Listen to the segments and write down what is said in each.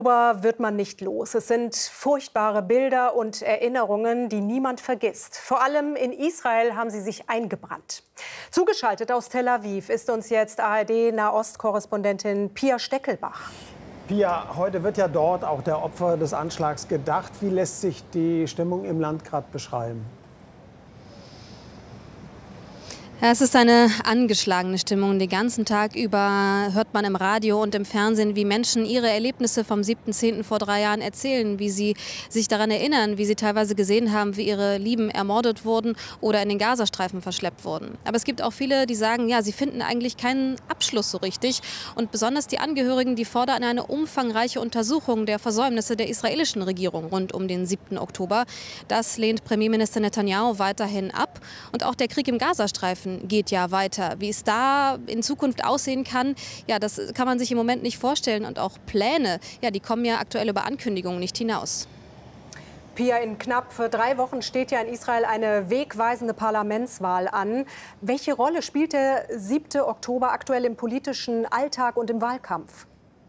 Aber wird man nicht los. Es sind furchtbare Bilder und Erinnerungen, die niemand vergisst. Vor allem in Israel haben sie sich eingebrannt. Zugeschaltet aus Tel Aviv ist uns jetzt ARD-Nahost-Korrespondentin Pia Steckelbach. Pia, heute wird ja dort auch der Opfer des Anschlags gedacht. Wie lässt sich die Stimmung im Land gerade beschreiben? Ja, es ist eine angeschlagene Stimmung. Den ganzen Tag über hört man im Radio und im Fernsehen, wie Menschen ihre Erlebnisse vom 7.10. vor 3 Jahren erzählen, wie sie sich daran erinnern, wie sie teilweise gesehen haben, wie ihre Lieben ermordet wurden oder in den Gazastreifen verschleppt wurden. Aber es gibt auch viele, die sagen, ja, sie finden eigentlich keinen Abschluss so richtig. Und besonders die Angehörigen, die fordern eine umfangreiche Untersuchung der Versäumnisse der israelischen Regierung rund um den 7. Oktober. Das lehnt Premierminister Netanyahu weiterhin ab. Und auch der Krieg im Gazastreifen geht ja weiter. Wie es da in Zukunft aussehen kann, ja, das kann man sich im Moment nicht vorstellen. Und auch Pläne, ja, die kommen ja aktuell über Ankündigungen nicht hinaus. Pia, in knapp 3 Wochen steht ja in Israel eine wegweisende Parlamentswahl an. Welche Rolle spielt der 7. Oktober aktuell im politischen Alltag und im Wahlkampf?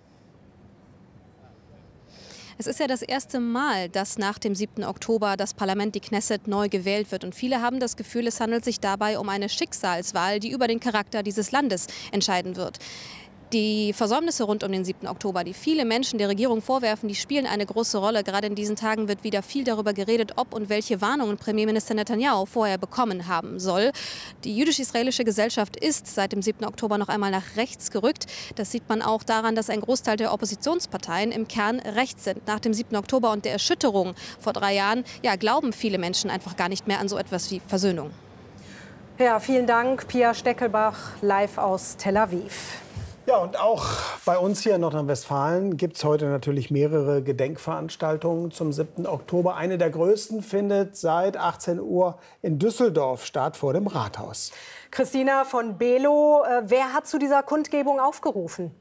Es ist ja das erste Mal, dass nach dem 7. Oktober das Parlament, die Knesset, neu gewählt wird. Und viele haben das Gefühl, es handelt sich dabei um eine Schicksalswahl, die über den Charakter dieses Landes entscheiden wird. Die Versäumnisse rund um den 7. Oktober, die viele Menschen der Regierung vorwerfen, die spielen eine große Rolle. Gerade in diesen Tagen wird wieder viel darüber geredet, ob und welche Warnungen Premierminister Netanyahu vorher bekommen haben soll. Die jüdisch-israelische Gesellschaft ist seit dem 7. Oktober noch einmal nach rechts gerückt. Das sieht man auch daran, dass ein Großteil der Oppositionsparteien im Kern rechts sind. Nach dem 7. Oktober und der Erschütterung vor 3 Jahren, ja, glauben viele Menschen einfach gar nicht mehr an so etwas wie Versöhnung. Ja, vielen Dank, Pia Steckelbach, live aus Tel Aviv. Ja, und auch bei uns hier in Nordrhein-Westfalen gibt es heute natürlich mehrere Gedenkveranstaltungen zum 7. Oktober. Eine der größten findet seit 18 Uhr in Düsseldorf statt, vor dem Rathaus. Christina von Below, wer hat zu dieser Kundgebung aufgerufen?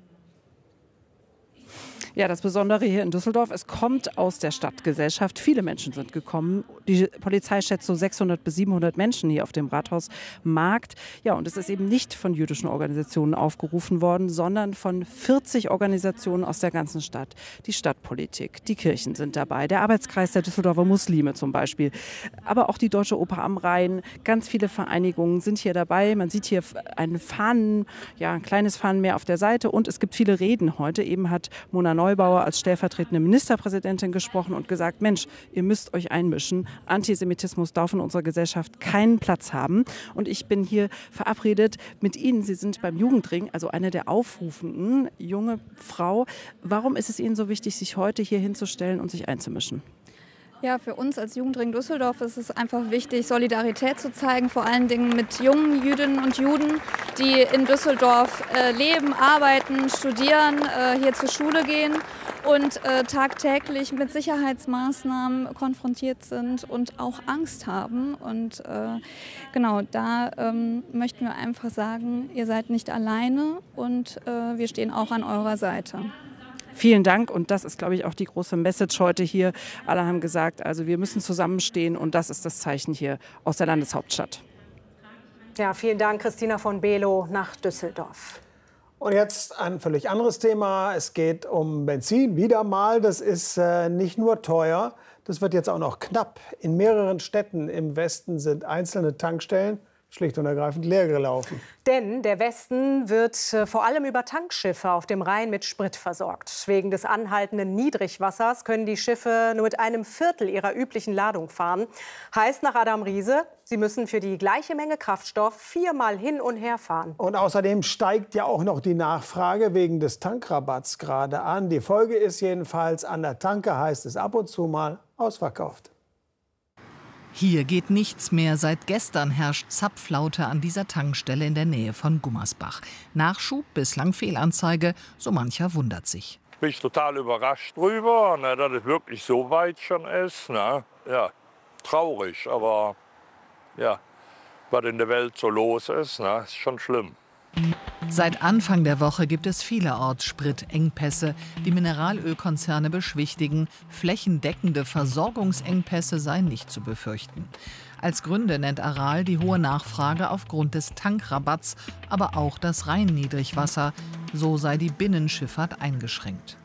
Ja, das Besondere hier in Düsseldorf, es kommt aus der Stadtgesellschaft. Viele Menschen sind gekommen. Die Polizei schätzt so 600 bis 700 Menschen hier auf dem Rathausmarkt. Ja, und es ist eben nicht von jüdischen Organisationen aufgerufen worden, sondern von 40 Organisationen aus der ganzen Stadt. Die Stadtpolitik, die Kirchen sind dabei, der Arbeitskreis der Düsseldorfer Muslime zum Beispiel. Aber auch die Deutsche Oper am Rhein, ganz viele Vereinigungen sind hier dabei. Man sieht hier ein kleines Fahnenmeer auf der Seite und es gibt viele Reden heute. Eben hat Mona Neubauer als stellvertretende Ministerpräsidentin gesprochen und gesagt, Mensch, ihr müsst euch einmischen. Antisemitismus darf in unserer Gesellschaft keinen Platz haben. Und ich bin hier verabredet mit Ihnen. Sie sind beim Jugendring, also eine der Aufrufenden, junge Frau. Warum ist es Ihnen so wichtig, sich heute hier hinzustellen und sich einzumischen? Ja, für uns als Jugendring Düsseldorf ist es einfach wichtig, Solidarität zu zeigen, vor allen Dingen mit jungen Jüdinnen und Juden, die in Düsseldorf leben, arbeiten, studieren, hier zur Schule gehen und tagtäglich mit Sicherheitsmaßnahmen konfrontiert sind und auch Angst haben. Und genau, da möchten wir einfach sagen, ihr seid nicht alleine und wir stehen auch an eurer Seite. Vielen Dank und das ist, glaube ich, auch die große Message heute hier. Alle haben gesagt, also wir müssen zusammenstehen und das ist das Zeichen hier aus der Landeshauptstadt. Ja, vielen Dank, Christina von Below nach Düsseldorf. Und jetzt ein völlig anderes Thema. Es geht um Benzin, wieder mal. Das ist nicht nur teuer, das wird jetzt auch noch knapp. In mehreren Städten im Westen sind einzelne Tankstellen schlicht und ergreifend leer gelaufen. Denn der Westen wird vor allem über Tankschiffe auf dem Rhein mit Sprit versorgt. Wegen des anhaltenden Niedrigwassers können die Schiffe nur mit einem Viertel ihrer üblichen Ladung fahren. Heißt nach Adam Riese, sie müssen für die gleiche Menge Kraftstoff 4-mal hin und her fahren. Und außerdem steigt ja auch noch die Nachfrage wegen des Tankrabatts gerade an. Die Folge ist jedenfalls, an der Tanke heißt es ab und zu mal ausverkauft. Hier geht nichts mehr. Seit gestern herrscht Zapflaute an dieser Tankstelle in der Nähe von Gummersbach. Nachschub, bislang Fehlanzeige, so mancher wundert sich. Bin ich total überrascht drüber, dass es wirklich so weit schon ist. Ja, traurig, aber ja, was in der Welt so los ist, ist schon schlimm. Seit Anfang der Woche gibt es vielerorts Spritengpässe. Die Mineralölkonzerne beschwichtigen, flächendeckende Versorgungsengpässe seien nicht zu befürchten. Als Gründe nennt Aral die hohe Nachfrage aufgrund des Tankrabatts, aber auch das Rheinniedrigwasser. So sei die Binnenschifffahrt eingeschränkt.